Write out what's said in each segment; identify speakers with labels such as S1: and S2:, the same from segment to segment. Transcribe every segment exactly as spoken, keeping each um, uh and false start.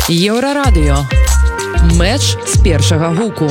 S1: Еўрарадыё. Мэч з першага гуку.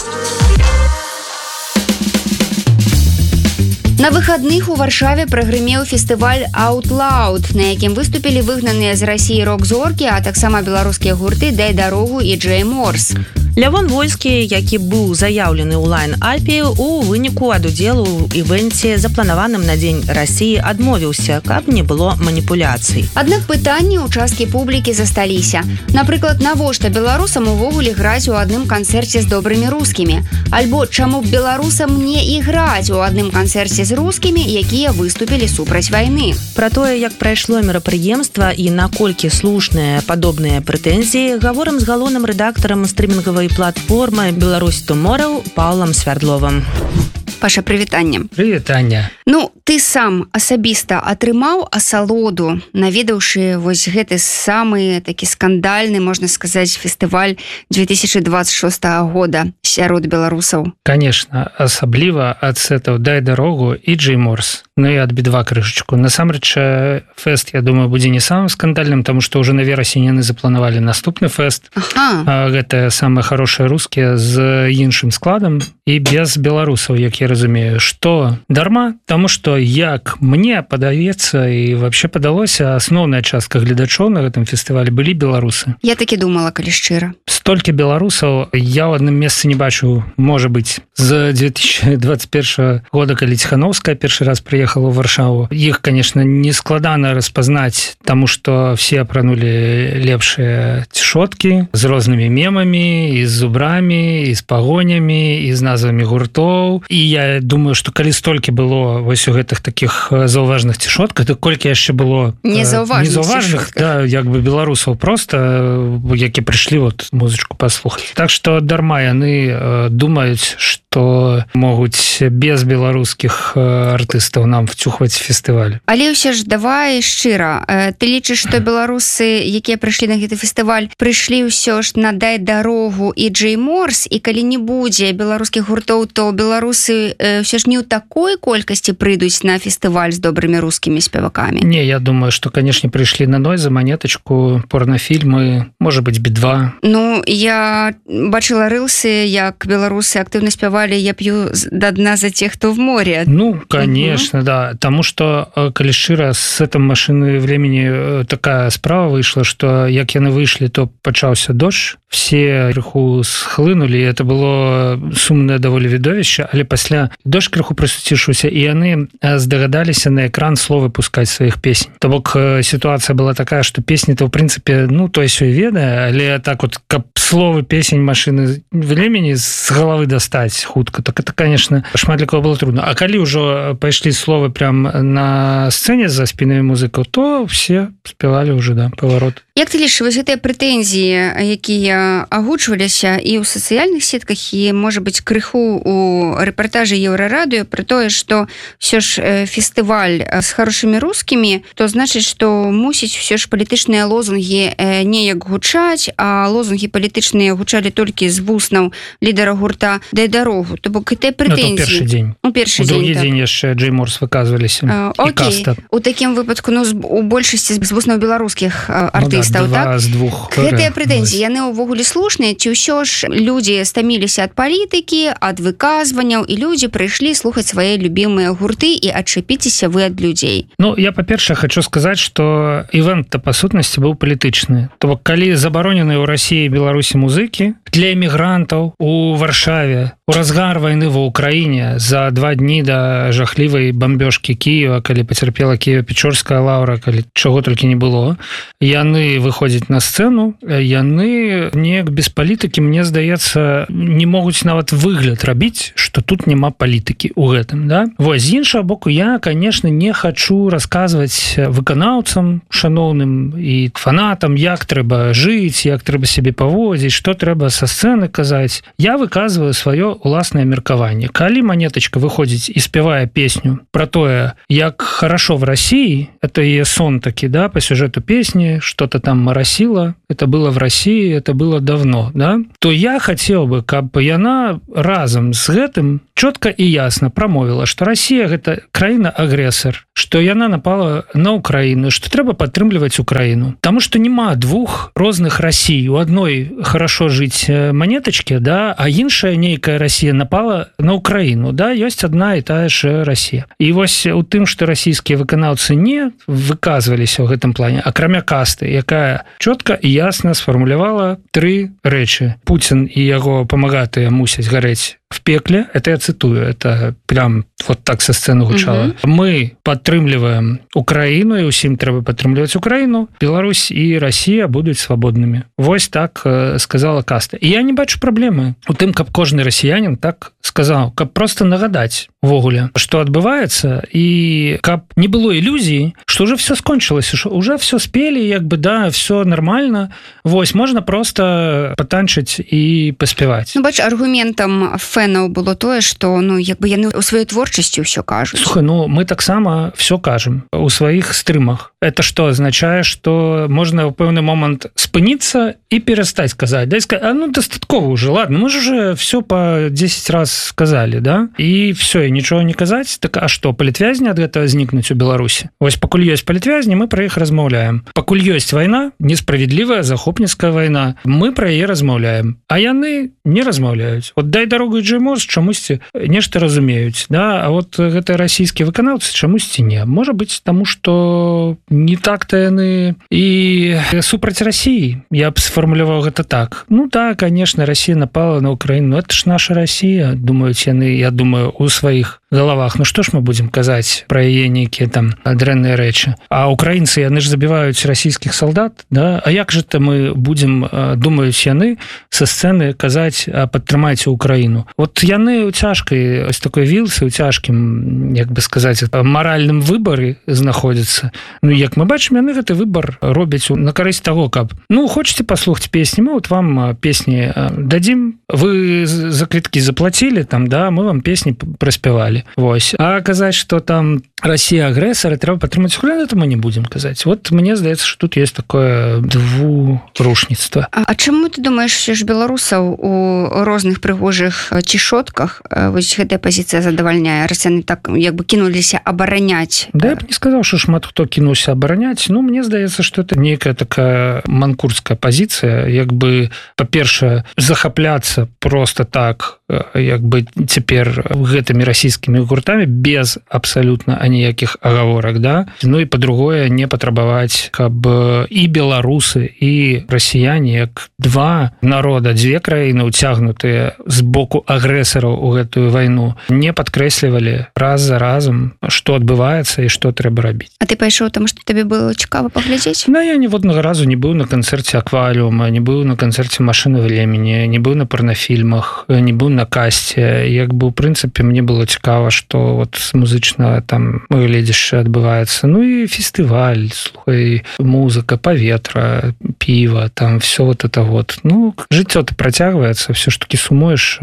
S2: На выходных у Варшаве прагрымеў фестываль Out Loud, на якім выступілі выгнаныя з Расіі рок-зоркі, а таксама беларускія гурты «Дай дарогу» і «Джей Морс».
S3: Лявон Вольскі, які быў заяўлены ў лайн-апе, у выніку ад удзелу ў івэнце, запланаваным на дзень Расіі, адмовіўся, каб не было маніпуляцый.
S2: Аднак пытанні ў часткі публікі засталіся. Напрыклад, навошта беларусам увогуле граць у адным канцэрце з добрымі рускімі? Альбо чаму б беларусам не іграць у адным канцэрце з рускімі, якія выступілі супраць вайны?
S3: Пра тое, як прайшло мерапрыемства і наколькі слушныя падобныя прэтэнзіі, гаворым з галоўным рэдактарам стрымінгавай платформы «Беларусь Туморроу» Паўлам Свярдловым.
S2: Паша, прывітанне.
S4: Прывітанне.
S2: Ну, ты сам асабіста атрымаў асалоду, наведаўшы вось гэты самы такі скандальны, можна сказаць, фестываль две тысячи двадцать шестого года сярод беларусаў?
S4: Конечно, асабліва ад сетаў «Дай дарогу» і «Джей Морс». Ну і ад би два крышачку. Насамрэч, фэст, я думаю, будзе не самым скандальным, таму што ўжо на верасень яны запланавалі наступны фэст.
S2: Ага.
S4: Гэта самыя хорошыя рускія з іншым складам і без беларусаў, як я разумею. Што дарма? Таму што, як мне падаецца і вообще падалося, асноўная частка гледачоў на гэтым фестывалі былі беларусы.
S2: Я такі думала, калі шчыра.
S4: Столькі беларусаў я ў адным месцы не бачу, можа быць, з две тысячи двадцать первого года, калі Ціхановская першы раз прыехала ў Варшаву. Іх, конечно, не складана распазнаць, таму што все апранулі лепшыя цішоткі з рознымі мемамі, і з зубрамі, і з пагонямі, і з назвамі гуртоў. І я думаю, што калі столькі было вось у гэтых такіх заўважных цішотках, то колькі яшчэ было
S2: незаўважных,
S4: незаўважных, да, як бы беларусаў проста, які прыйшлі вот музычку паслухаць. Так што дарма яны думаюць, што могуць без беларускіх артыстаў нам вцюхваць фестываль.
S2: Але ўсё ж давай шчыра. Ты лічыш, што беларусы, якія прыйшлі на гэты фестываль, прыйшлі ўсё ж на «Дай дарогу» і «Джей Морс», і калі не будзе беларускіх гуртоў, то беларусы ўсё ж не ў такой колькасці прыйдуць на фестываль з добрымі рускімі спевакамі?
S4: Не, я думаю, што, канешне, прыйшлі на Нойза, Манетачку, порнофільмы, можа быць, би два.
S2: Ну, я бачыла рылсы, як беларусы актыўна спявалі «Я п'ю да дна за тех, хто в море».
S4: Ну, конечно, угу. Да. Таму што, калі шчыра, з гэтым машыны времени такая справа выйшла, што як яны выйшлі, то пачаўся дождж, все крыху схлынулі, і это было сумнае даволі відовішча, але пасля дождж крыху прысуцішыўся, і яны здагадаліся на экран словы пускаць сваіх песень. То бок сітуацыя была такая, што песні-то, ў прынцыпе, ну, той сёй ведае, але так вот, каб словы песень машыны времени з галавы дастаць хутка, так это, конечно, шмат для кого было трудно. А калі ўжо пайшлі словы прям на сцэне за спінамі музыкаў, то все спявалі ўжо, да, паварот.
S2: Як ты лічыш, вось гэтыя прэтэнзіі, якія агучваліся і ў сацыяльных сетках, і, можа быць, крыху у рэпартажы Еўрарадыё, пры тое, што ўсё ж фестываль з хорошымі рускімі, то значыць, што мусіць ўсё ж палітычныя лозунгі неяк гучаць, а лозунгі палітычныя гучалі толькі з вуснаў лідара гурта «Дай дарогу». То бок гэтыя прэтэнзіі...
S4: Ну, то першы дзень.
S2: У першы
S4: у
S2: дзень,
S4: другі
S2: так.
S4: дзень яшчэ «Джей Морс» выказваліся.
S2: А, окей. У такім выпадку, ну, у большасці з вуснаў беларускіх артыстаў,
S4: ну, да,
S2: так?
S4: З двух.
S2: Гэтыя прэтэнзіі, яны ўвогуле слушныя, ці ўсё ж людзі стаміліся ад палітыкі, ад выказванняў, і людзі прыйшлі слухаць свае любімыя гурты і адчапіцеся вы ад людзей?
S4: Ну, я, па-першае, хочу сказаць, што івэнт-то, па сутнасці, быў палітычны. То бок, калі забароненыя ў Расіі і Беларусі музыкі, для эмігрантаў у Варшаве, у разгар вайны ва Ўкраіне за два дні да жахлівай бамбёжкі Кіева, калі пацярпела Кіева-Печорская лаўра, калі чаго толькі не было, яны выходзяць на сцэну, яны неяк без палітыкі, мне здаецца, не могуць нават выгляд рабіць, што тут няма палітыкі ў гэтым, да? Вось, з іншага боку, я, конечно, не хачу расказваць выканаўцам шаноўным і фанатам, як трэба жыць, як трэба сябе паводзіць, што трэба са сцэны казаць. Я выказваю сваё уласнае меркаванне. Калі Монеточка выходзіць і спявае песню про тое, як хорошо в России, это ее сон таки, да, по сюжету песни, что-то там моросило, это было в России, это было давно, да, то я хотел бы, каб яна разом с гэтым четко и ясно промовила, что Россия это краіна-агрессор, что яна напала на Украину, что трэба падтрымліваць Украину. Потому что нема двух розных Россий. У одной хорошо жить Монеточке, да, а іншая нейкая Россия напала на Украину, да, есть одна и та же Россия. И вось у тым, что российские выканаўцы не выказываліся ў гэтым плане, акрамя касты, якая четко и ясно сформулявала три рэчы. Путин и яго памагатыя мусяць гарэць в пекле, это я цитую, это прям вот так со сцены гучало. Uh-huh. Мы падтрымліваем Украину, и усім трэба падтрымліваць Украину, Беларусь и Россия будуць свободными. Вось так э, сказала каста. И я не бачу проблемы у тым, каб кожны расіянин так сказал, каб просто нагадать ввогуле, что отбывается, и каб не было иллюзий, что уже все скончилось, что уже все спели, як бы, да, все нормально. Вось, можно просто потанчыць и поспевать.
S2: Ну, бач, аргументом фэнаў было тое, что, ну, як бы яны у сваёй творчасці ўсё кажуць.
S4: Слухай, ну, мы таксама все кажем у сваіх стрымах. Это что означает, что можно в пэўны момент спыніцца и перестать сказать, да, и сказать, а ну, дастаткова уже, ладно, мы же уже все по десять раз сказали, да, и все, и ничего не казаць, так а что, палітвязні ад гэтага знікнуць у Беларусі? Вось пакуль ёсць палітвязні, мы про іх размаўляем. Пакуль ёсць вайна, несправедливая захопніцкая вайна, мы про яе размаўляем, а яны не размаўляюць. Вот дай дарогу і Джеймос чамусьці нешта разумеюць, да, а вот гэта расійскія выканаўцы чамусьці не. Можа быць, таму што не так-то яны і супраць России. Я б сфармуляваў гэта так. Ну да, конечно, Россия напала на Украину, но это ж наша Россия, думаюць яны, я думаю, у сваіх головах. Ну что ж мы будем казаць про яе нейкія там дрэнныя рэчы? А украінцы, яны ж забіваюць расійскіх солдат, да? А як же-то мы будем, думаюць яны, со сцены казаць, падтрымайце Украину? Вот яны ў цяжкай, ось такой вілцы, ў цяжкім, як бы сказаць, маральным выбары знаходзяцца. Ну, як мы бачым, яны гэты выбор робяць на карысць таго, каб, ну, хочаце паслухаць песні, мы вот вам песні дадзім, вы за квіткі заплатілі, там, да, мы вам песні праспявалі. Вось. А казаць, што там Россия агрессор, и трэба падтрымаць Украину, это мы не будем казаць. Вот мне здаецца, что тут есть такое двурушніцтва.
S2: А, а чаму ты думаешь, що ж беларусаў у розных прыгожых цішотках вось гэтая пазіцыя задавальняе, раз яны так як бы кінуліся абараняць?
S4: Да, я б не сказаў, што шмат хто кінуўся абараняць. Ну, мне здаецца, што это нейкая такая манкурская пазіцыя, як бы, па-першае, захапляцца просто так, як бы цяпер гэтымі расійскімі гуртамі без абсалютна аніякіх агаворак, да? Ну і па-другое, не патрабаваць, каб і беларусы, і расіяне, як два народа, дзве краіны уцягнутыя з боку агрэсараў у гэтую вайну, не падкрэслівалі раз за разам, што адбываецца і што трэба рабіць.
S2: А ты пайшоў, таму што табе было цікава паглядзець?
S4: Ну, я ніводнага разу не быў на канцэрце «Акваріума», не быў на канцэрце «Машыны времени», не быў на парнафільмах, не быў на касце. Як бы, у прынцыпе, мне было цікава, што вот музычна там гледзяшча адбываецца. Ну і фестываль, слухай, музыка, паветра, піва, там все вот это вот. Ну, жыццё-то працягваецца, все ж таки сумуеш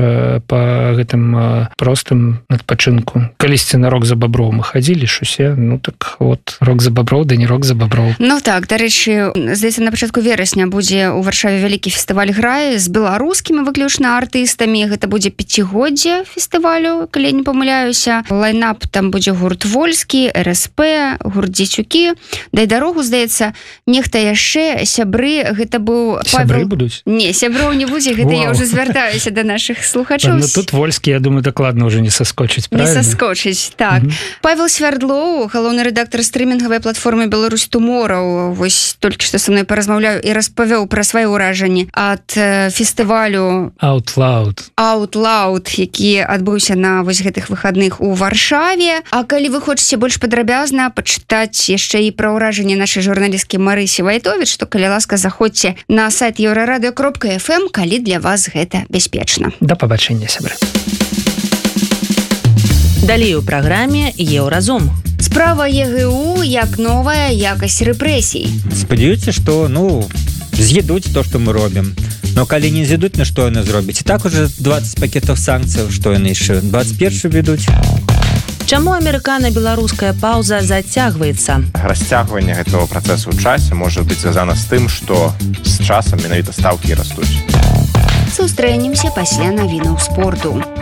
S4: па гэтым простым адпачынку. Калісьці на рок за баброў мы хадзілі ж усе, ну так вот, рок за баброў, да не рок за баброў.
S2: Ну так, дарэчы, здаецца, на пачатку верасня будзе ў Варшаве вялікі фестываль грае з беларускімі выключна артыстамі. Гэта будзе пяцігоддзе фестывалю, калі я не памыляюся. Лайнап там будзе гурт Вольскі, эр эс пэ, гурт Дзецюкі. Дай дарогу, здаецца, нехта яшчэ, сябры, гэта быў
S4: Павел... Сябры будуць?
S2: Не, сяброў не будзе, гэта Вау. Я ўжо звяртаюся да нашых слухачоў.
S4: Ну тут Вольскі, я думаю, дакладна ўжо не саскочыць, правильно?
S2: Не саскочыць, так. Угу. Павел Свярдлоў, галоўны рэдактар стрымінгавай платформы «Беларусь Тумораў», вось толькі што са мной паразмаўляю і распавёў пра свае ўражанні ад фестывалю
S4: Out Loud.
S2: Out Loud, які адбыўся на вось гэтых выхадных у Варшаве. А калі вы хочаце больш падрабязна пачытаць яшчэ і пра ўражанні нашай журналісткі Марысі Вайтовіч, то, калі ласка, заходзьце на сайт еўрарадыё кропка эф эм, калі для вас гэта бяспечна.
S4: Да пабачэння, сябры.
S3: Далей у праграме «Еўразум».
S2: Справа е гэ у як новая якасць рэпрэсій.
S5: Спадзяюцца, што, ну, з'едуць то, што мы робім. но калі не з'едуць, на што яны зробіць? І так уже двадцать пакетаў санкцыяў, што яны яшчэ двадцать першы ведуць.
S3: Чаму амерыкана-беларуская паўза зацягваецца?
S6: Расцягванне гэтага працэсу ў часе можа быць звязана з тым, што з часам менавіта стаўкі растуць.
S2: Сустрэнемся пасля навінаў спорту.